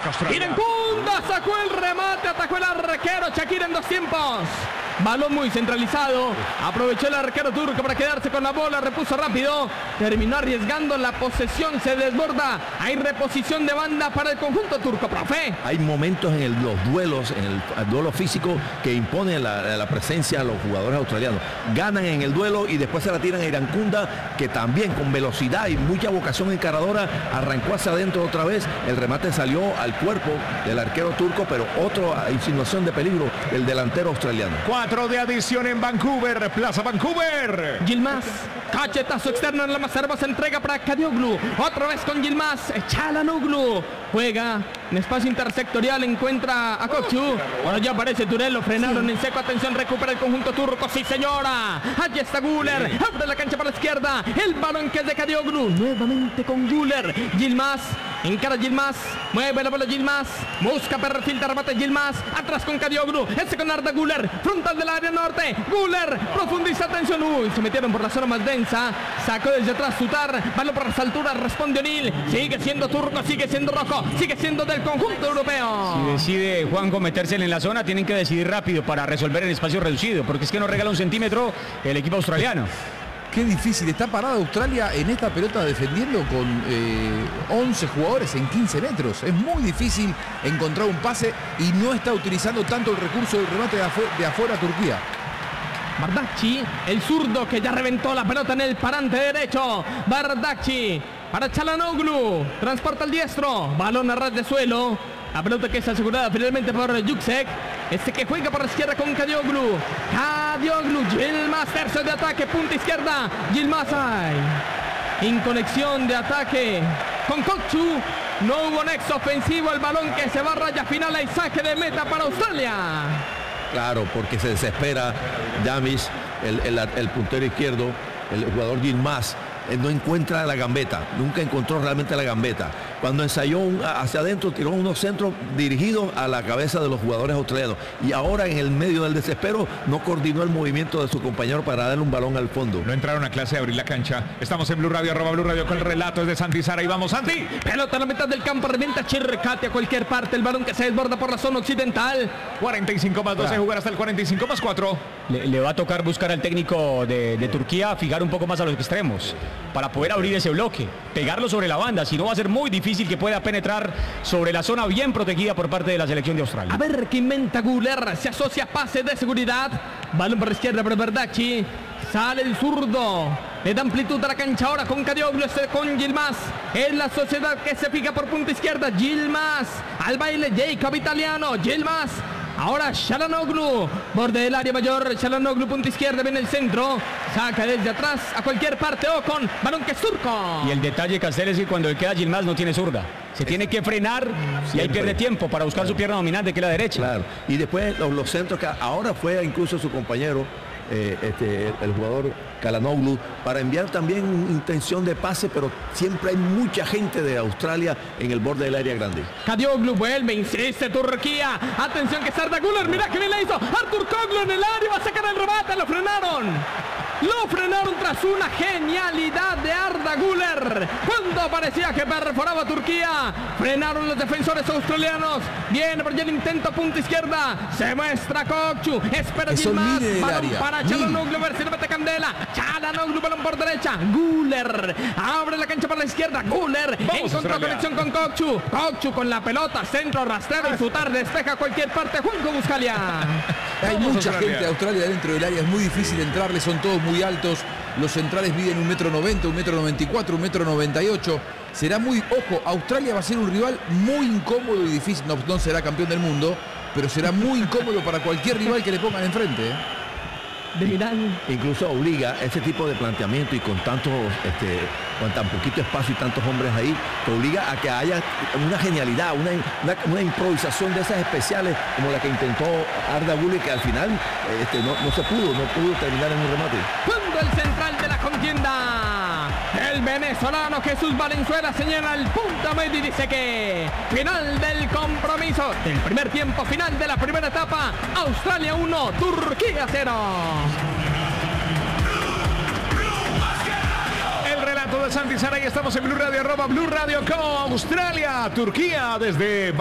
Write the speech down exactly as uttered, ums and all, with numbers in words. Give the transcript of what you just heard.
ataca Australia. Irankunda sacó el remate, atacó el arquero Shakir en dos tiempos. Balón muy centralizado, aprovechó el arquero turco para quedarse con la bola, repuso rápido, terminó arriesgando la posesión, se desborda, hay reposición de banda para el conjunto turco, profe. Hay momentos en el, los duelos, en el, el duelo físico que impone la, la presencia a los jugadores australianos. Ganan en el duelo y después se la tiran a Irankunda, que también con velocidad y mucha vocación encaradora arrancó hacia adentro otra vez. El remate salió al cuerpo del arquero turco, pero otra insinuación de peligro del delantero australiano. Cuatro de adición en Vancouver, Plaza Vancouver. Yilmaz, cachetazo externo en la más hermosa entrega para Kadioglu. Otra vez con Yilmaz, Çalhanoğlu. Juega en espacio intersectorial, encuentra a Kokçu. Bueno, ya aparece Turel, lo frenaron en seco. Atención, recupera el conjunto turco. Sí, señora. Allí está Güler. Abre la cancha para la izquierda. El balón que es de Kadioglu. Nuevamente con Güler. Yilmaz. Encara Yilmaz. Mueve la bola Yilmaz. Busca perfil de remate Yilmaz. Atrás con Kadioglu. Ese con Arda Güler. Frontal del área norte. Güler. Profundiza. Atención. Uy, se metieron por la zona más densa. Sacó desde atrás Sutar. Balón por las alturas. Responde O'Neill. Sigue siendo turco. Sigue siendo rojo. Sigue siendo del conjunto europeo. Si decide Juanjo metérsele en la zona, tienen que decidir rápido para resolver en espacio reducido, porque es que no regala un centímetro el equipo australiano. Qué difícil, está parada Australia en esta pelota defendiendo con eh, once jugadores en quince metros. Es muy difícil encontrar un pase y no está utilizando tanto el recurso del remate de, afu de afuera Turquía. Bardakci, el zurdo que ya reventó la pelota en el parante derecho. Bardakci para Çalhanoğlu, transporta al diestro, balón a ras de suelo. La pelota que es asegurada finalmente por Yüksek. Este que juega por la izquierda con Kadioglu. Kadioglu, Yilmaz, tercio de ataque, punta izquierda. Yilmaz hay inconexión de ataque con Kokçu. No hubo nexo ofensivo, el balón que se va a raya final, hay saque de meta para Australia. Claro, porque se desespera James, el, el, el puntero izquierdo, el jugador Yilmaz. Él no encuentra la gambeta, nunca encontró realmente la gambeta. Cuando ensayó un, hacia adentro, tiró unos centros dirigidos a la cabeza de los jugadores australianos. Y ahora en el medio del desespero no coordinó el movimiento de su compañero para darle un balón al fondo. No entraron a clase de abrir la cancha. Estamos en Blue Radio, arroba Blue Radio con el relato es de Santi Sara. Y vamos, Santi. Pelota a la mitad del campo, revienta Chircate a cualquier parte. El balón que se desborda por la zona occidental. cuarenta y cinco más doce, jugar hasta el cuarenta y cinco más cuatro. Le, le va a tocar buscar al técnico de, de Turquía, fijar un poco más a los extremos para poder abrir ese bloque, pegarlo sobre la banda, si no va a ser muy difícil que pueda penetrar sobre la zona bien protegida por parte de la selección de Australia. A ver qué inventa Güler, se asocia pase de seguridad, balón por la izquierda para Bardakci, sale el zurdo, le da amplitud a la cancha ahora con Kadioglu, con Yilmaz, es la sociedad que se fija por punta izquierda, Yilmaz, al baile Jacob Italiano, Yilmaz. Ahora Çalhanoğlu, borde del área mayor, Çalhanoğlu, punta izquierda, viene el centro, saca desde atrás a cualquier parte, Ocon, balón que es turco. Y el detalle, Castel, es que cuando le queda Yilmaz no tiene zurda. Se tiene que frenar y ahí pierde tiempo para buscar su pierna dominante, que es la derecha. Claro, y después los, los centros que ahora fue incluso su compañero, eh, este, el, el jugador Çalhanoğlu, para enviar también intención de pase, pero siempre hay mucha gente de Australia en el borde del área grande. Kadioglu vuelve, insiste Turquía, atención que es Arda Güler, mira que bien le hizo, Artur Koklu en el área, va a sacar el remate, lo frenaron. Lo frenaron tras una genialidad de Arda Güler. Cuando parecía que perforaba Turquía, frenaron los defensores australianos. Viene por allá el intento, punta izquierda. Se muestra Kokçu. Espera Yilmaz. Balón para Çalhanoğlu. A ver si le mete candela. Çalhanoğlu, balón por derecha. Güler. Abre la cancha para la izquierda. Güler. Encontró conexión con Kokçu. Kokçu con la pelota. Centro rastrero y Sutar despeja cualquier parte. Juanjo Buscalia. Hay mucha gente de Australia dentro del área, es muy difícil entrarle, son todos muy altos. Los centrales miden un metro noventa, un metro noventa y cuatro, un metro noventa y ocho. Será muy, ojo, Australia va a ser un rival muy incómodo y difícil. No, no será campeón del mundo, pero será muy incómodo para cualquier rival que le pongan enfrente, ¿eh? De Milán. Incluso obliga ese tipo de planteamiento y con tantos, este, con tan poquito espacio y tantos hombres ahí, te obliga a que haya una genialidad, una, una, una improvisación de esas especiales como la que intentó Arda Güler, que al final este, no, no se pudo, no pudo terminar en un remate. Cuando el central de la contienda, el venezolano Jesús Valenzuela, señala el punto medio y dice que final del compromiso, del primer tiempo, final de la primera etapa, Australia uno, Turquía cero. El relato de Santi Sara y estamos en Blue Radio, arroba Blue Radio con Australia, Turquía desde